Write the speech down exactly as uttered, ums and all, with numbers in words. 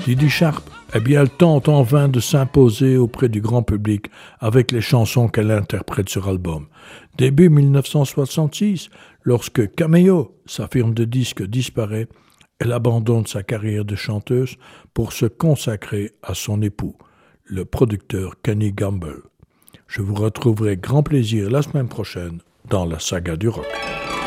Didi Sharp, eh bien, elle tente en vain de s'imposer auprès du grand public avec les chansons qu'elle interprète sur album. Début dix-neuf cent soixante-six, lorsque Cameo, sa firme de disques, disparaît, elle abandonne sa carrière de chanteuse pour se consacrer à son époux, le producteur Kenny Gamble. Je vous retrouverai grand plaisir la semaine prochaine dans la saga du rock.